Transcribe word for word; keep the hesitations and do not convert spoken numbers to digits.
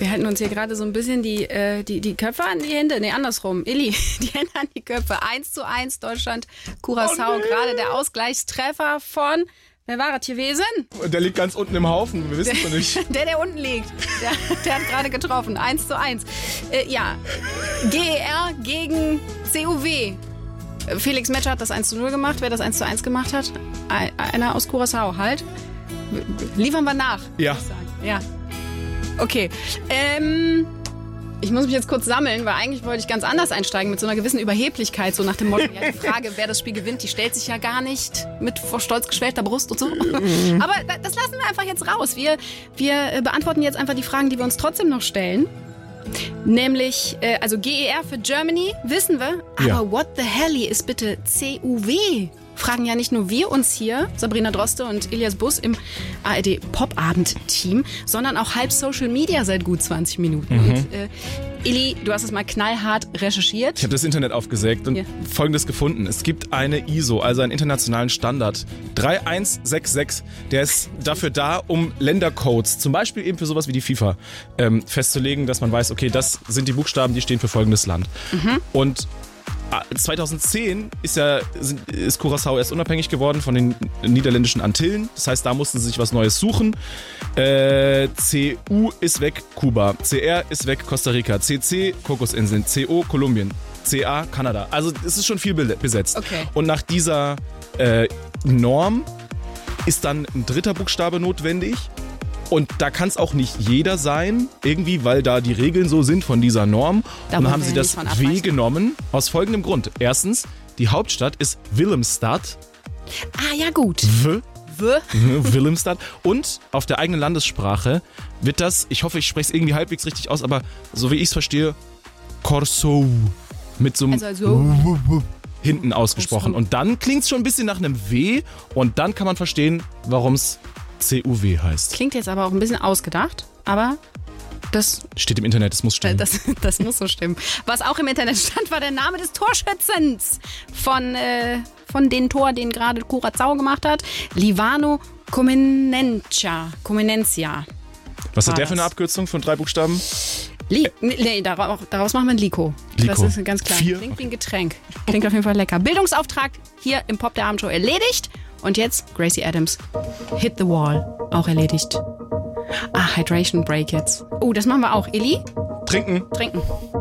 Wir halten uns hier gerade so ein bisschen die, äh, die, die Köpfe an die Hände. Nee, andersrum. Illy, die Hände an die Köpfe. eins zu eins Deutschland, Curaçao. Oh nee. Gerade der Ausgleichstreffer von... Wer war das gewesen? Der liegt ganz unten im Haufen, wir wissen es noch nicht. Der, der unten liegt. Der, der hat gerade getroffen. eins zu eins. Äh, ja, G E R gegen C U W. Felix Metscher hat das eins zu null gemacht. Wer das eins zu eins gemacht hat? Einer aus Curaçao halt. Liefern wir nach. Ja. Würde ich sagen. Ja. Okay. Ähm... Ich muss mich jetzt kurz sammeln, weil eigentlich wollte ich ganz anders einsteigen, mit so einer gewissen Überheblichkeit, so nach dem Motto, ja, die Frage, wer das Spiel gewinnt, die stellt sich ja gar nicht mit vor stolz geschwellter Brust und so. Aber das lassen wir einfach jetzt raus. Wir, wir beantworten jetzt einfach die Fragen, die wir uns trotzdem noch stellen. Nämlich, äh, also G E R für Germany, wissen wir, aber Ja. what the hell ist bitte C U W? Fragen ja nicht nur wir uns hier, Sabrina Droste und Elias Buss im A R D-Popabend-Team, sondern auch halb Social Media seit gut zwanzig Minuten. Mhm. Und, äh, Illy, du hast es mal knallhart recherchiert. Ich habe das Internet aufgesägt und Ja. Folgendes gefunden. Es gibt eine I S O, also einen internationalen Standard, drei eins sechs sechs, der ist dafür da, um Ländercodes, zum Beispiel eben für sowas wie die FIFA, ähm, festzulegen, dass man weiß, okay, das sind die Buchstaben, die stehen für folgendes Land. Mhm. Und zweitausendzehn ist ja sind, ist Curaçao erst unabhängig geworden von den niederländischen Antillen. Das heißt, da mussten sie sich was Neues suchen. Äh, C U ist weg, Kuba. C R ist weg, Costa Rica. C C, Kokosinseln. C O, Kolumbien. C A, Kanada. Also es ist schon viel be- besetzt. Okay. Und nach dieser äh, Norm ist dann ein dritter Buchstabe notwendig. Und da kann es auch nicht jeder sein, irgendwie, weil da die Regeln so sind von dieser Norm. Da und dann wollen haben wir sie ja das nicht von W abweichen. genommen, aus folgendem Grund. Erstens, die Hauptstadt ist Willemstad. Ah, ja gut. W. W. Willemstad. Und auf der eigenen Landessprache wird das, ich hoffe, ich spreche es irgendwie halbwegs richtig aus, aber so wie ich es verstehe, Corso. Mit so einem Also, also hinten ausgesprochen. Und dann klingt es schon ein bisschen nach einem W und dann kann man verstehen, warum es C U W heißt. klingt jetzt aber auch ein bisschen ausgedacht, aber das, Steht im Internet, es muss äh, stimmen. das, das muss so stimmen. Was auch im Internet stand, war der Name des Torschützens von, äh, von dem Tor, den gerade Curaçao gemacht hat. Livano Comenencia. Comenencia. Was war hat der für eine das. Abkürzung von drei Buchstaben? Li nee, daraus, daraus machen wir ein Liko. Liko. Das ist ganz klar. Vier? Klingt wie ein Getränk. Klingt auf jeden Fall lecker. Bildungsauftrag hier im Pop der Abendshow erledigt. Und jetzt Gracie Adams. Hit the Wall. Auch erledigt. Ah, Hydration Break jetzt. Oh, das machen wir auch. Illy? Trinken. Trinken.